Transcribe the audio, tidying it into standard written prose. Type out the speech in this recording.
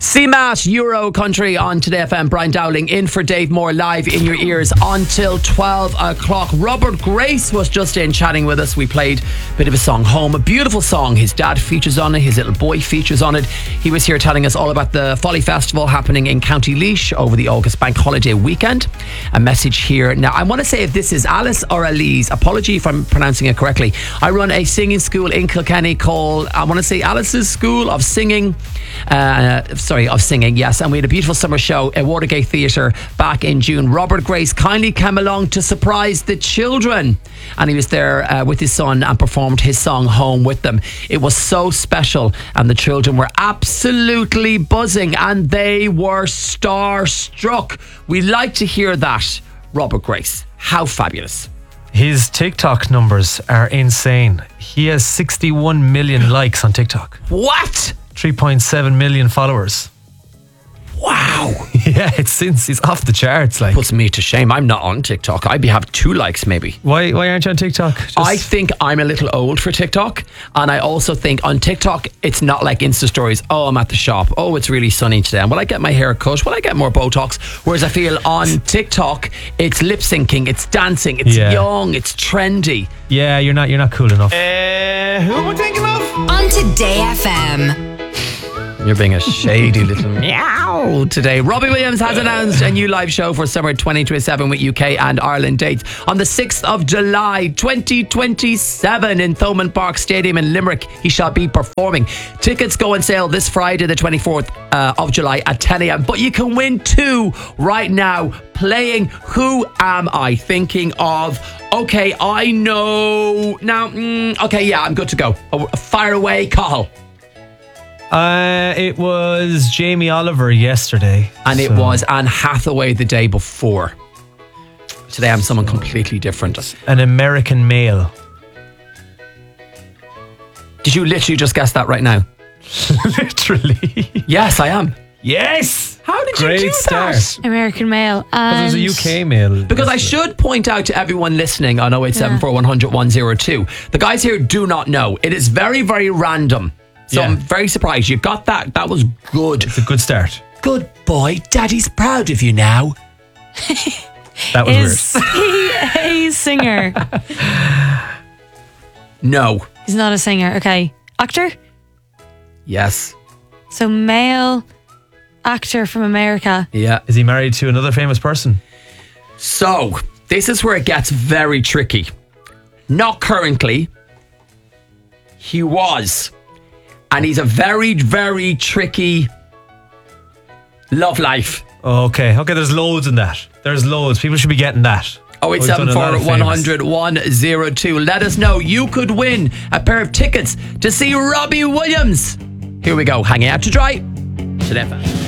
CMAT Euro Country on Today FM. Brian Dowling in for Dave Moore, live in your ears until 12 o'clock. Robert Grace was just in chatting with us. We played a bit of a song, Home, a beautiful song. His dad features on it, his little boy features on it. He was here telling us all about the Folly Festival happening in County Laois over the August Bank Holiday weekend. A message here. Now, I want to say if this is Alice or Elise, apology if I'm pronouncing it correctly. I run a singing school in Kilkenny called, I want to say Alice's School of Singing. Of singing, yes. And we had a beautiful summer show at Watergate Theatre back in June. Robert Grace kindly came along to surprise the children, and he was there with his son and performed his song Home with them. It was so special, and the children were absolutely buzzing and they were starstruck. We like to hear that. Robert Grace, how fabulous. His TikTok numbers are insane. He has 61 million likes on TikTok. What? 3.7 million followers. Wow. Yeah, he's off the charts. Like, puts me to shame. I'm not on TikTok. I'd have 2 likes maybe. Why aren't you on TikTok? I think I'm a little old for TikTok, and I also think on TikTok it's not like Insta stories. Oh, I'm at the shop. Oh, it's really sunny today. And will I get my hair cut? Will I get more Botox? Whereas I feel on TikTok it's lip syncing, it's dancing, it's young, it's trendy. Yeah, you're not cool enough. Who am I thinking of? On Today FM. You're being a shady little meow today. Robbie Williams has announced a new live show for summer 2027 with UK and Ireland dates on the 6th of July 2027 in Thomond Park Stadium in Limerick. He shall be performing. Tickets go on sale this Friday the 24th of July at 10 a.m. But you can win 2 right now playing Who Am I Thinking Of? Okay, I know. Now, I'm good to go. Fire away, Cathal. It was Jamie Oliver yesterday. And it was Anne Hathaway the day before. Today I'm someone completely different. An American male. Did you literally just guess that right now? Literally. Yes, I am. Yes. How did Great you do start. that? American male. Because it was a UK male. Because I should point out to everyone listening on 0874 100 102, the guys here do not know. It is very, very random. So I'm very surprised. You got that. That was good. It's a good start. Good boy. Daddy's proud of you now. That was Is he a singer? No. He's not a singer. Okay. Actor? Yes. So male actor from America. Yeah. Is he married to another famous person? So this is where it gets very tricky. Not currently. He was. And he's a very, very tricky love life. Okay, there's loads in that. There's loads. People should be getting that. 0874 100 102. Let us know. You could win a pair of tickets to see Robbie Williams. Here we go. Hanging out to dry. Today FM.